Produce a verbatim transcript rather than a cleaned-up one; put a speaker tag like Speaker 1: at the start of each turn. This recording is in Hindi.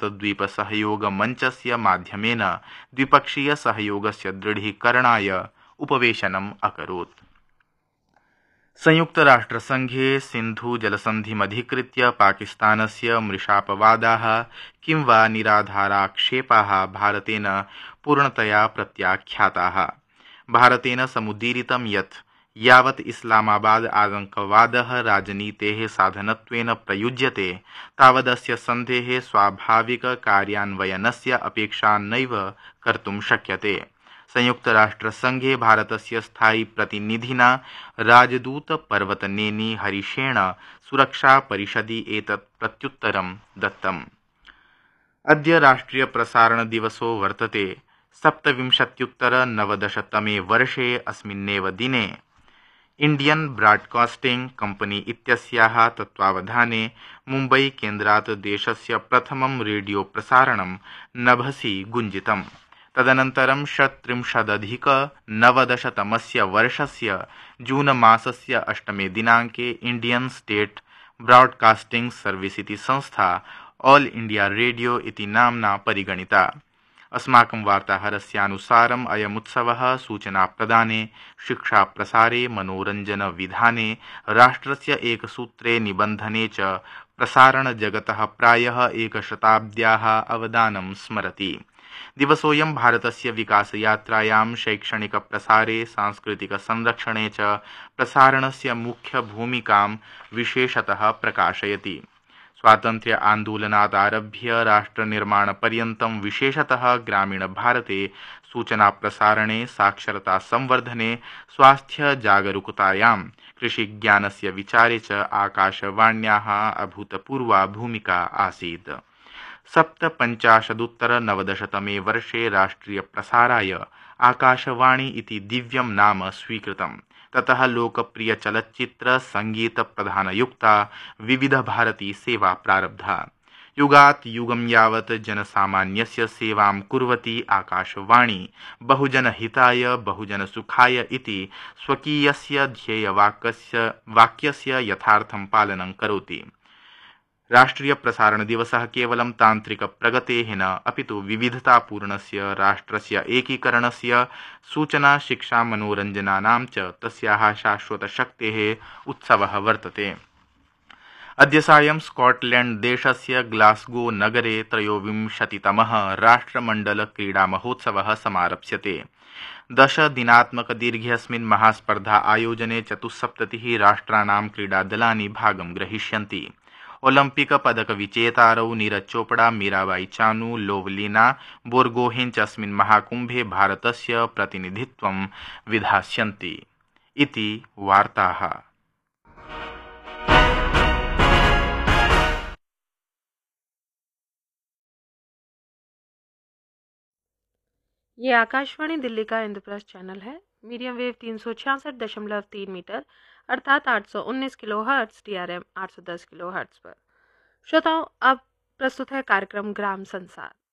Speaker 1: भारत-द्वीपसहयोगमञ्चस्य माध्यमेन द्विपक्षीयसहयोगस्य दृढीकरणाय उपवेशनम् अकरोत्। संयुक्तराष्ट्रसंघे सिन्धुजलसन्धिमधिकृत्य पाकिस्तानस्य मृषापवादाः किं वा निराधाराक्षेपाः भारतेन पूर्णतया प्रत्याख्याताः। भारतेन समुदीरितं यत् यावत् इस्लामाबाद आतङ्कवादः राजनीतेः साधनत्वेन प्रयुज्यते तावदस्य सन्धेः स्वाभाविककार्यान्वयनस्य अपेक्षा नैव कर्तुं शक्यते। संयुक्तराष्ट्रसंघे भारतस्य स्थायी प्रतिनिधिना राजदूत पर्वतनेनी हरीशेण सुरक्षापरिषदि एतत् प्रत्युत्तरं दत्तम्। अद्य राष्ट्रियप्रसारणदिवसो वर्तते। सप्तविंशत्युत्तरनवदशतमे वर्षे अस्मिन्नेव दिने इण्डियन् ब्राड्कास्टिंग् कम्पनी इत्यस्याः तत्त्वावधाने मुम्बई केन्द्रात् देशस्य प्रथमं रेडियो प्रसारणं नभसि गुञ्जितम्। तदनन्तरं षट्त्रिंशदधिकनवदशतमस्य वर्षस्य जून मासस्य अष्टमे दिनाङ्के इण्डियन् स्टेट् ब्राड्कास्टिंग् सर्विस् इति संस्था ऑल इंडिया रेडियो इति नाम्ना परिगणिता। अस्माकं वार्ताहरस्यानुसारम् अयमुत्सवः सूचनाप्रदाने, शिक्षाप्रसारे, मनोरञ्जनविधाने, राष्ट्रस्य एकसूत्रे निबन्धने च प्रसारणजगतः प्रायः एकशताब्द्याः अवदानं स्मरति। दिवसोऽयं भारतस्य विकासयात्रायां शैक्षणिकप्रसारे, सांस्कृतिकसंरक्षणे च प्रसारणस्य मुख्यभूमिकां विशेषतः प्रकाशयति। स्वातन्त्र्य आन्दोलनात् आरभ्य राष्ट्रनिर्माणपर्यन्तं विशेषतः ग्रामीणभारते सूचनाप्रसारणे, साक्षरतासंवर्धने, स्वास्थ्यजागरूकतायां, कृषिज्ञानस्य विचारे च आकाशवाण्याः अभूतपूर्वा भूमिका आसीत्। सप्तपञ्चाशदुत्तरनवदशतमे वर्षे राष्ट्रियप्रसाराय आकाशवाणी इति दिव्यं नाम स्वीकृतम्। ततः लोकप्रियचलच्चित्र संगीतप्रधानयुक्ता विविधभारती सेवा प्रारब्धा। युगात् युगं यावत् जनसामान्यस्य सेवां कुर्वती आकाशवाणी बहुजनहिताय बहुजनसुखाय इति स्वकीयस्य ध्येयवाक्यस्य वाक्यस्य यथार्थं पालनं करोति। राष्ट्रियप्रसारणदिवसः केवलं तान्त्रिकप्रगतेः न अपितु विविधतापूर्णस्य राष्ट्रस्य एकीकरणस्य, सूचना शिक्षा मनोरञ्जनानां च तस्याः शाश्वतशक्तेः उत्सवः वर्तते। अद्य सायं स्कॉटलैंड देशस्य ग्लास्गो नगरे त्रयोविंशतितमः राष्ट्रमण्डलक्रीडामहोत्सवः समारप्स्यते। दशदिनात्मकदीर्घेऽस्मिन् महास्पर्धा आयोजने चतुस्सप्ततिः राष्ट्राणां क्रीडादलानि भागं ग्रहीष्यन्ति। ओलंपिक पदकविजेतारौ नीरज चोपड़ा, मीराबाई चानू, लोवलीना बोर्गोहेन च अस्मिन् महाकुम्भे भारतस्य प्रतिनिधित्वं विधास्यन्ति इति वार्ताः।
Speaker 2: ये आकाशवाणी दिल्ली का इंद्रप्रस्थ चैनल है। मीडियम वेव तीन सौ छियासठ दशमलव तीन मीटर अर्थात आठ सौ उन्नीस kilo hertz, T R M आठ सौ दस किलो हर्ट्ज पर। श्रोताओं, अब प्रस्तुत है कार्यक्रम ग्राम संसार।